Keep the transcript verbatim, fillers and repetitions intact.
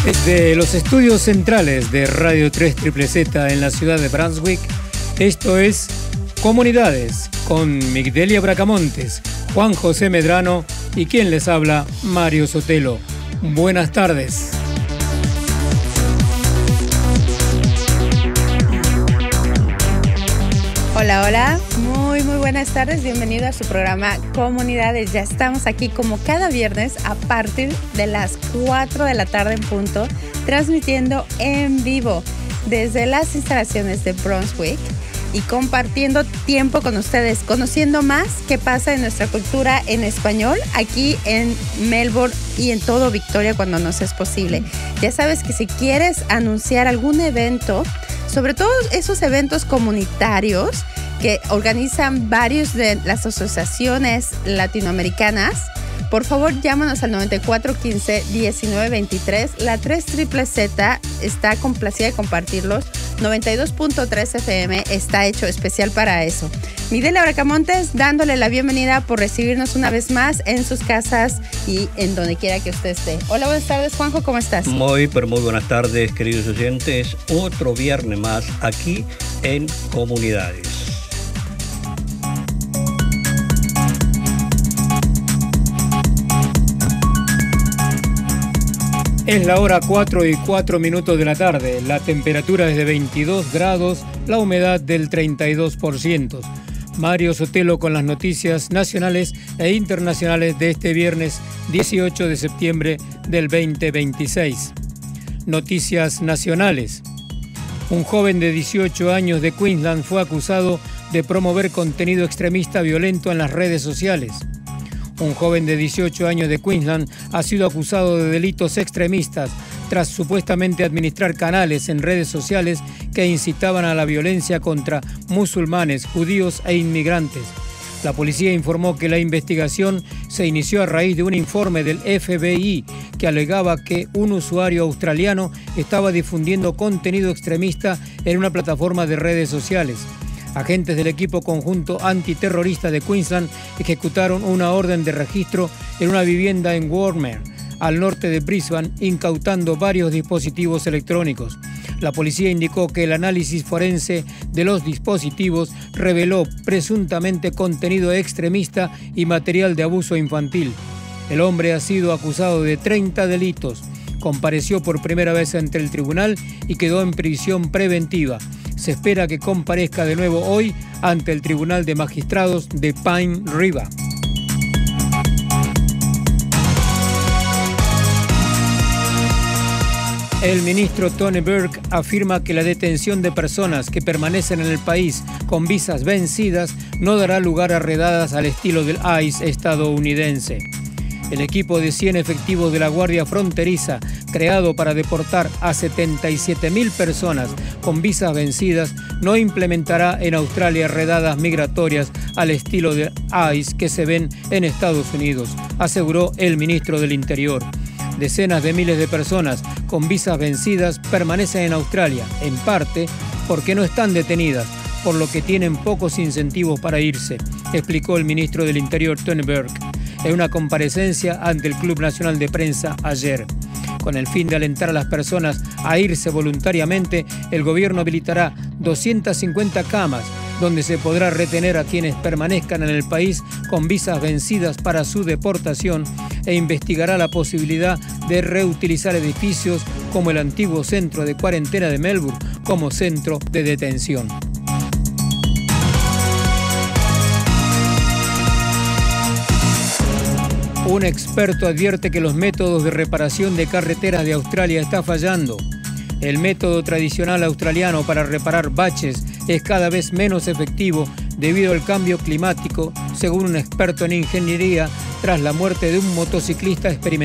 Desde los estudios centrales de Radio tres Z Z en la ciudad de Brunswick, esto es Comunidades con Migdelia Bracamontes, Juan José Medrano y quien les habla, Mario Sotelo. Buenas tardes. Hola, hola, muy muy buenas tardes, bienvenido a su programa Comunidades. Ya estamos aquí como cada viernes a partir de las cuatro de la tarde en punto, transmitiendo en vivo desde las instalaciones de Brunswick y compartiendo tiempo con ustedes, conociendo más qué pasa en nuestra cultura en español aquí en Melbourne y en todo Victoria cuando nos es posible. Ya sabes que si quieres anunciar algún evento, sobre todo esos eventos comunitarios que organizan varios de las asociaciones latinoamericanas, por favor llámanos al noventa y cuatro quince diecinueve veintitrés. La tres Z Z está complacida de compartirlos. noventa y dos punto tres F M está hecho especial para eso. Migdelia Bracamontes dándole la bienvenida por recibirnos una vez más en sus casas y en donde quiera que usted esté. Hola, buenas tardes, Juanjo, ¿cómo estás? Muy, pero muy buenas tardes, queridos oyentes. Otro viernes más aquí en Comunidades. Es la hora cuatro y cuatro minutos de la tarde, la temperatura es de veintidós grados, la humedad del treinta y dos por ciento. Mario Sotelo con las noticias nacionales e internacionales de este viernes dieciocho de septiembre del veinte veintiséis. Noticias nacionales. Un joven de dieciocho años de Queensland fue acusado de promover contenido extremista violento en las redes sociales. Un joven de dieciocho años de Queensland ha sido acusado de delitos extremistas tras supuestamente administrar canales en redes sociales que incitaban a la violencia contra musulmanes, judíos e inmigrantes. La policía informó que la investigación se inició a raíz de un informe del F B I que alegaba que un usuario australiano estaba difundiendo contenido extremista en una plataforma de redes sociales. Agentes del equipo conjunto antiterrorista de Queensland ejecutaron una orden de registro en una vivienda en Wormer, al norte de Brisbane, incautando varios dispositivos electrónicos. La policía indicó que el análisis forense de los dispositivos reveló presuntamente contenido extremista y material de abuso infantil. El hombre ha sido acusado de treinta delitos. Compareció por primera vez ante el tribunal y quedó en prisión preventiva. Se espera que comparezca de nuevo hoy ante el Tribunal de Magistrados de Pine River. El ministro Tony Burke afirma que la detención de personas que permanecen en el país con visas vencidas no dará lugar a redadas al estilo del I C E estadounidense. El equipo de cien efectivos de la Guardia Fronteriza, creado para deportar a setenta y siete mil personas con visas vencidas, no implementará en Australia redadas migratorias al estilo de I C E que se ven en Estados Unidos, aseguró el ministro del Interior. Decenas de miles de personas con visas vencidas permanecen en Australia, en parte porque no están detenidas, por lo que tienen pocos incentivos para irse, explicó el ministro del Interior Tony Burke en una comparecencia ante el Club Nacional de Prensa ayer. Con el fin de alentar a las personas a irse voluntariamente, el gobierno habilitará doscientas cincuenta camas donde se podrá retener a quienes permanezcan en el país con visas vencidas para su deportación e investigará la posibilidad de reutilizar edificios como el antiguo centro de cuarentena de Melbourne como centro de detención. Un experto advierte que los métodos de reparación de carreteras de Australia están fallando. El método tradicional australiano para reparar baches es cada vez menos efectivo debido al cambio climático, según un experto en ingeniería, tras la muerte de un motociclista experimental.